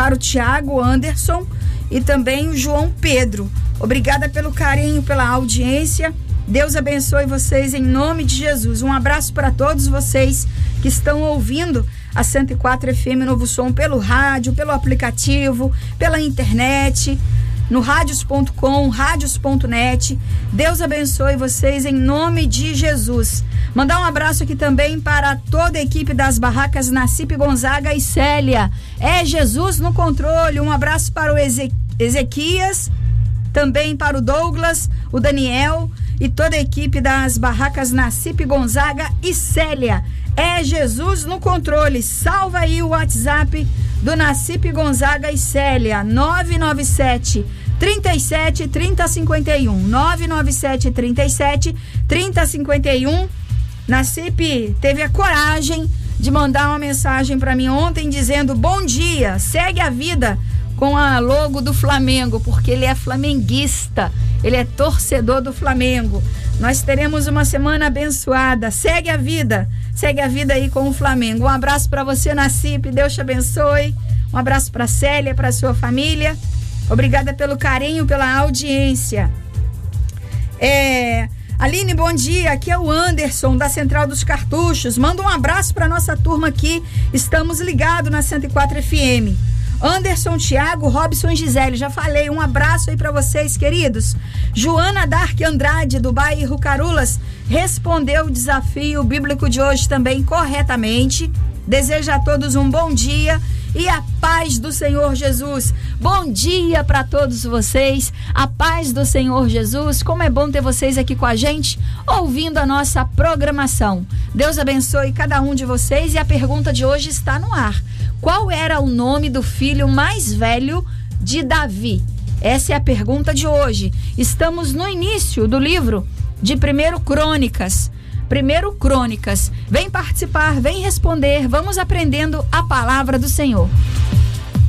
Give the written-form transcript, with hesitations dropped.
para o Tiago Anderson e também o João Pedro. Obrigada pelo carinho, pela audiência. Deus abençoe vocês em nome de Jesus. Um abraço para todos vocês que estão ouvindo a 104 FM Novo Som pelo rádio, pelo aplicativo, pela internet, no radios.com, radios.net. Deus abençoe vocês em nome de Jesus. Mandar um abraço aqui também para toda a equipe das barracas Nacipe Gonzaga e Célia. É Jesus no controle. Um abraço para o Ezequias, também para o Douglas, o Daniel e toda a equipe das barracas Nacipe Gonzaga e Célia. É Jesus no controle. Salva aí o WhatsApp do Nacipe Gonzaga e Célia, 997 37 30 51, 997 37 30 51. Nacipe teve a coragem de mandar uma mensagem para mim ontem dizendo: bom dia, segue a vida, com a logo do Flamengo, porque ele é flamenguista, ele é torcedor do Flamengo. Nós teremos uma semana abençoada. Segue a vida aí com o Flamengo. Um abraço para você, Nacipe, Deus te abençoe. Um abraço para Célia, para sua família. Obrigada pelo carinho, pela audiência. Aline, bom dia, aqui é o Anderson da Central dos Cartuchos. Manda um abraço para nossa turma aqui, estamos ligados na 104 FM. Anderson, Thiago, Robson e Gisele, já falei, um abraço aí para vocês, queridos. Joana Dark Andrade, do bairro Carulas, respondeu o desafio bíblico de hoje também corretamente. Desejo a todos um bom dia e a paz do Senhor Jesus. Bom dia para todos vocês, a paz do Senhor Jesus. Como é bom ter vocês aqui com a gente, ouvindo a nossa programação. Deus abençoe cada um de vocês e a pergunta de hoje está no ar. Qual era o nome do filho mais velho de Davi? Essa é a pergunta de hoje. Estamos no início do livro de 1 Crônicas. 1 Crônicas. Vem participar, vem responder. Vamos aprendendo a palavra do Senhor.